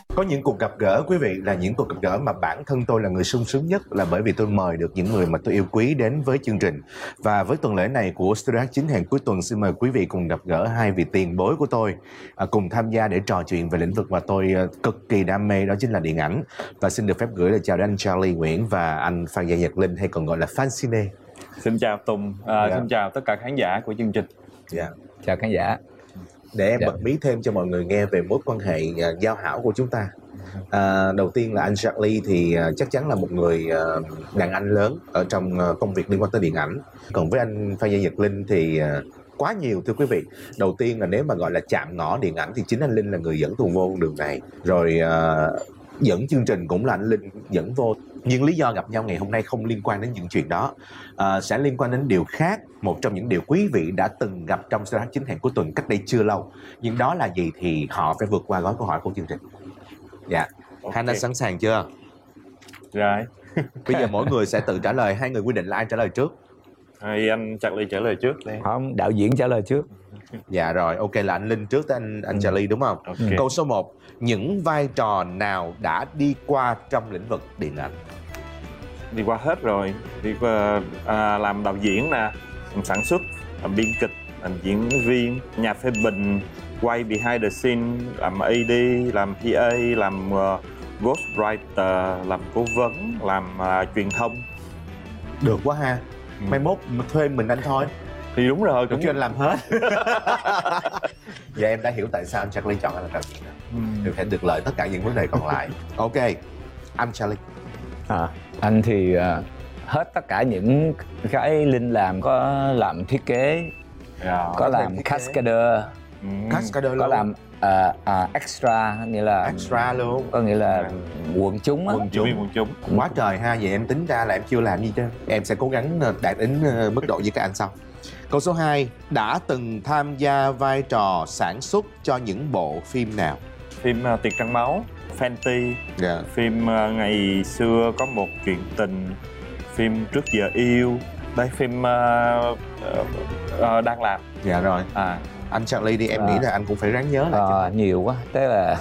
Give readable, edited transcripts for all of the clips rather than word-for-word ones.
Có những cuộc gặp gỡ quý vị là những cuộc gặp gỡ mà bản thân tôi là người sung sướng nhất, là bởi vì tôi mời được những người mà tôi yêu quý đến với chương trình. Và với tuần lễ này của Studio H9 hẹn cuối tuần, xin mời quý vị cùng gặp gỡ hai vị tiền bối của tôi, cùng tham gia để trò chuyện về lĩnh vực mà tôi cực kỳ đam mê, đó chính là điện ảnh. Và xin được phép gửi lời chào đến anh Charlie Nguyễn và anh Phan Gia Nhật Linh, hay còn gọi là Phan Cine. Xin chào Tùng, xin chào tất cả khán giả của chương trình. Chào khán giả. Để em bật mí thêm cho mọi người nghe về mối quan hệ giao hảo của chúng ta. Đầu tiên là anh Charlie thì chắc chắn là một người đàn anh lớn ở trong công việc liên quan tới điện ảnh. Còn với anh Phan Gia Nhật Linh thì quá nhiều, thưa quý vị. Đầu tiên là nếu mà gọi là chạm ngõ điện ảnh thì chính anh Linh là người dẫn Tùng vô con đường này. Rồi dẫn chương trình cũng là anh Linh dẫn vô. Nhưng lý do gặp nhau ngày hôm nay không liên quan đến những chuyện đó, sẽ liên quan đến điều khác. Một trong những điều quý vị đã từng gặp trong Studio H9 hẹn cuối tuần cách đây chưa lâu. Nhưng đó là gì thì họ phải vượt qua gói câu hỏi của chương trình. Dạ, okay. Hai anh sẵn sàng chưa? Rồi. Bây giờ mỗi người sẽ tự trả lời, hai người quyết định là ai trả lời trước. Hay anh Charlie trả lời trước đi. Không, đạo diễn trả lời trước. Dạ rồi, ok, là anh Linh trước tới anh Charlie đúng không? Okay. Câu số 1, những vai trò nào đã đi qua trong lĩnh vực điện ảnh? Đi qua hết rồi. Đi qua làm đạo diễn nè, làm sản xuất, làm biên kịch, làm diễn viên, nhà phê bình, quay behind the scene, làm AD, làm PA, làm ghostwriter, làm cố vấn, làm truyền thông. Được quá ha. Mai mốt thuê mình anh thôi. Thì đúng rồi, cũng cho anh làm hết. Dạ em đã hiểu tại sao anh Charlie chọn anh làm đạo diễn rồi. Được thể được lợi tất cả những vấn đề còn lại. Ok, anh Charlie. Anh thì hết tất cả những cái Linh làm, có làm thiết kế, có làm cascader, Cascader có luôn. làm extra, nghĩa là extra luôn, có nghĩa là quần chúng á. Quần chúng. Quá trời ha. Vậy em tính ra là em chưa làm gì chứ. Em sẽ cố gắng đạt đến mức độ như các anh sau. Câu số 2, đã từng tham gia vai trò sản xuất cho những bộ phim nào? Phim Tiệc Trăng Máu, Fenty, phim ngày xưa có một chuyện tình, phim Trước Giờ Yêu, đây phim đang làm. Dạ rồi. Anh Charlie đi, em nghĩ là anh cũng phải ráng nhớ lại. Nhiều quá, thế là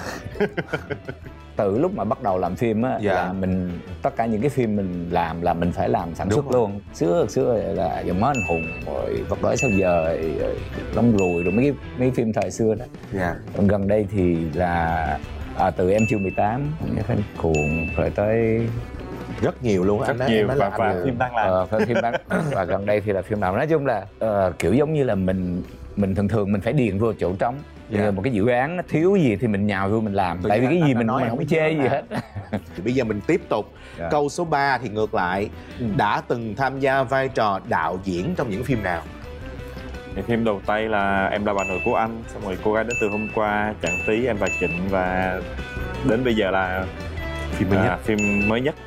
từ lúc mà bắt đầu làm phim á, là mình tất cả những cái phim mình làm là mình phải làm sản xuất luôn. Xưa là Dòng Máu Anh Hùng, rồi Vật Đói Sau Giờ, rồi Lông Lùi, rồi mấy phim thời xưa đó. Còn gần đây thì là từ Em Chưa 18, Fan Cuồng, rồi tới rất nhiều luôn. Rất nhiều và phim đang làm. Và gần đây thì là phim nào. Nói chung là kiểu giống như là mình thường mình phải điền vô chỗ trống. Một cái dự án nó thiếu gì thì mình nhào vô mình làm. Tại vì cái gì mình không chê gì hết. Thì bây giờ mình tiếp tục. Câu số 3 thì ngược lại. Đã từng tham gia vai trò đạo diễn trong những phim nào? Thì phim đầu tay là Em Là Bà Nội Của Anh, xong rồi Cô Gái Đến Từ Hôm Qua, Chạng Tí, Em Và Trịnh, và đến bây giờ là phim mới nhất.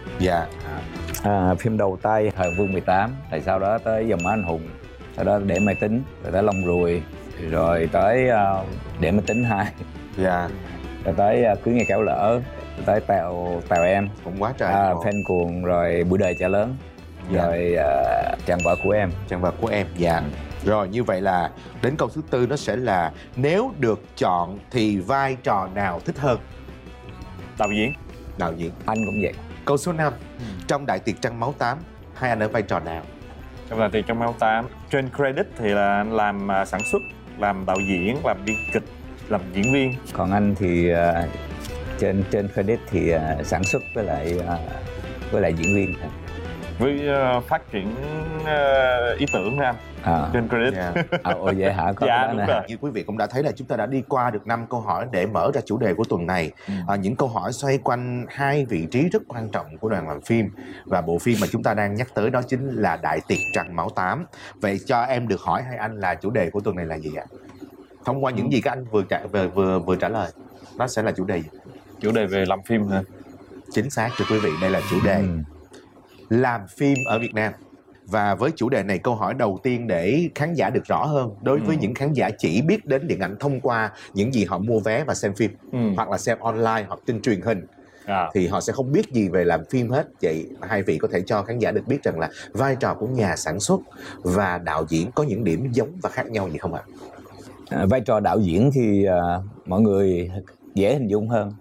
Phim đầu tay Thời Vương 18, rồi sau đó tới Dòng Máu Anh Hùng, sau đó Để Máy Tính, rồi tới Lông Ruồi, rồi tới Để Máy Tính 2, rồi tới Cưới Nghe Kẻo Lỡ, rồi tới Tèo Em, cũng quá trời. Fan Cuồng, rồi Buổi Đời Cha Lớn, rồi Chàng Vợ Của Em. Rồi như vậy là đến câu thứ 4, nó sẽ là nếu được chọn thì vai trò nào thích hơn? Đạo diễn. Anh cũng vậy. Câu số 5, trong Đại Tiệc Trăng Máu 8, hai anh ở vai trò nào? Trong Đại Tiệc Trăng Máu 8, trên credit thì là anh làm sản xuất, làm đạo diễn, làm biên kịch, làm diễn viên. Còn anh thì trên credit thì sản xuất với lại diễn viên. Với phát triển ý tưởng nha anh. Trên credit. Vậy hả? Có đúng rồi. Như quý vị cũng đã thấy là chúng ta đã đi qua được 5 câu hỏi để mở ra chủ đề của tuần này. Những câu hỏi xoay quanh hai vị trí rất quan trọng của đoàn làm phim. Và bộ phim mà chúng ta đang nhắc tới đó chính là Đại Tiệc Trăng Máu 8. Vậy cho em được hỏi hai anh là chủ đề của tuần này là gì ạ? Thông qua những gì các anh vừa trả lời, nó sẽ là chủ đề gì? Chủ đề về làm phim hả? Chính xác, thưa quý vị, đây là chủ đề làm phim ở Việt Nam. Và với chủ đề này, câu hỏi đầu tiên để khán giả được rõ hơn, đối với những khán giả chỉ biết đến điện ảnh thông qua những gì họ mua vé và xem phim, hoặc là xem online hoặc trên truyền hình, thì họ sẽ không biết gì về làm phim hết. Vậy hai vị có thể cho khán giả được biết rằng là vai trò của nhà sản xuất và đạo diễn có những điểm giống và khác nhau gì không ạ? Vai trò đạo diễn thì mọi người dễ hình dung hơn.